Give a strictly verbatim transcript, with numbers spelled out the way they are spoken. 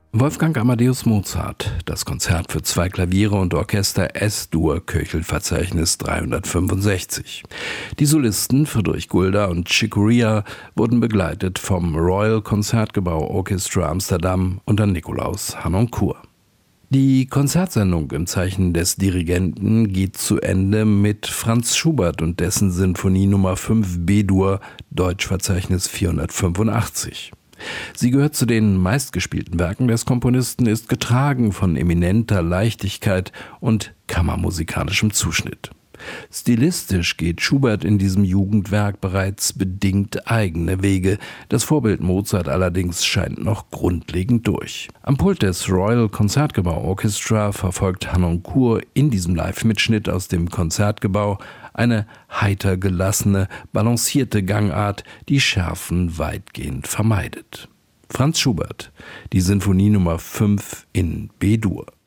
Wolfgang Amadeus Mozart, das Konzert für zwei Klaviere und Orchester S-Dur, Köchelverzeichnis dreihundertfünfundsechzig. Die Solisten Friedrich Gulda und Chick Corea wurden begleitet vom Royal Concertgebouw Orchestra Amsterdam unter Nikolaus Harnoncourt. Die Konzertsendung im Zeichen des Dirigenten geht zu Ende mit Franz Schubert und dessen Sinfonie Nummer fünf B-Dur, Deutschverzeichnis vierhundertfünfundachtzig. Sie gehört zu den meistgespielten Werken des Komponisten, ist getragen von eminenter Leichtigkeit und kammermusikalischem Zuschnitt. Stilistisch geht Schubert in diesem Jugendwerk bereits bedingt eigene Wege. Das Vorbild Mozart allerdings scheint noch grundlegend durch. Am Pult des Royal Concertgebouw Orchestra verfolgt Harnoncourt in diesem Live-Mitschnitt aus dem Konzertgebouw eine heiter gelassene, balancierte Gangart, die Schärfen weitgehend vermeidet. Franz Schubert, die Sinfonie Nummer fünf in B-Dur.